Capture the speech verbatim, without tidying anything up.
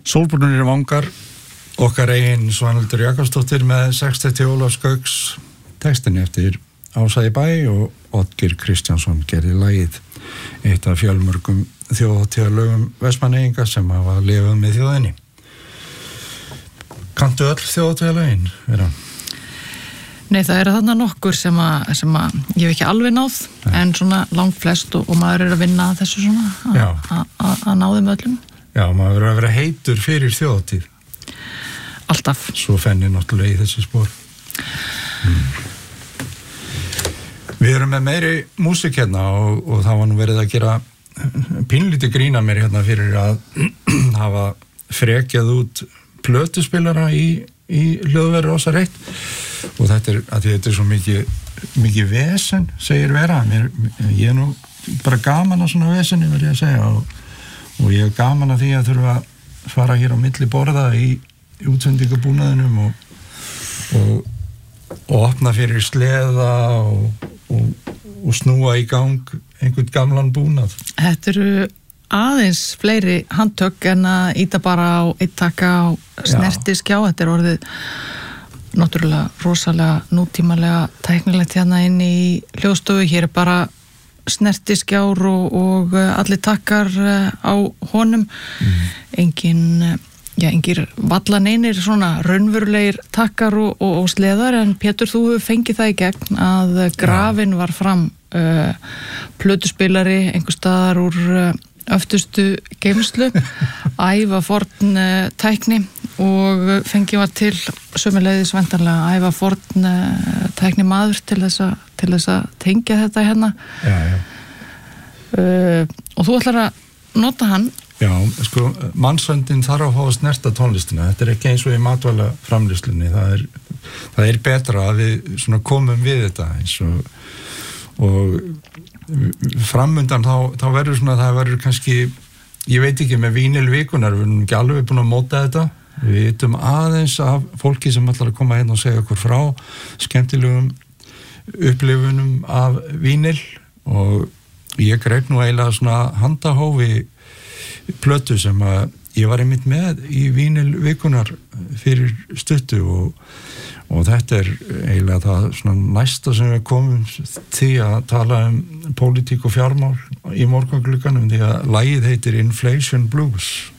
Sólbrúnir vangar, okkar eigin Svanhildur Jakobsdóttir með sextetti Ólafs Gauks textin eftir Ása í bæ og Oddgeir Kristjánsson gerði lagið, eitt af fjölmörgum þjóðhátíðarlögum Vestmannaeyinga sem hafa lifað með þjóðinni. Kanntu öll þjóðhátíðarlögin, vera? Nei, það eru þarna nokkur sem að, sem að ég hef ekki alveg náð, Nei. En svona langt flest og, og maður er að vinna að þessu svona, að ná þeim öllum. Já, maður er að vera heitur fyrir þjóðhátíð. Alltaf. Svo fennir náttúrulega í þessi spór. Hmm. Við erum með meiri músík hérna og, og það var nú verið að gera pínlítið grína mér hérna fyrir að hafa frekjað út plötuspilara í, í hljóðveri rosa reitt og þetta er, að þetta er svo mikið, mikið vesen, segir vera. Mér, ég er nú bara gaman að svona veseni, verð ég að segja, og, og ég er gaman að því að þurfa að fara hér á milli borða í, í útsendingabúnaðinum og, og, og opna fyrir sleða og, og, og snúa í gang einhvern gamlan búnað. Þetta eru aðeins fleiri handtök en að íta bara á eitt taka á snertiskjá. Þetta er orðið náttúrulega rosalega nútímalega tæknilegt hérna inn í hljóðstofu. Hér er bara snertiskjár og, og allir takkar á honum. Mm. Engin, já, engir vallan einir svona raunverulegir takkar og, og, og sleðar, en Pétur, þú hefur fengið það í gegn að grafin var fram uh, plötuspilari einhver staðar úr uh, öftustu geymslu, æva forn uh, tækni og fengið var til sömuleiðis vendarlega æva forn uh, tækni maður til þess að til þess að tengja þetta hérna. Já, já. Uh, og þú ætlar að nota hann. Já, sko, mannsöndin þarf að fá að snerta tónlistina. Þetta er ekki eins og í matvæla framleiðslunni. Það er, það er betra að við svona komum við þetta eins og, og framundan þá, þá verður svona, það verður kannski, ég veit ekki, með vínilvikunar, við erum ekki alveg búin að móta þetta. Við veitum aðeins af fólki sem ætlar að koma hérna og segja okkur frá skemmtilegum upplifunum af vínil og ég greip nú eiginlega svona handahófi plötu sem að ég var einmitt með í vínilvikunar fyrir stuttu og, og þetta er eiginlega það svona næsta sem við komum því að tala um pólitík og fjármál í morgunglugganum því að lagið heitir Inflation Blues.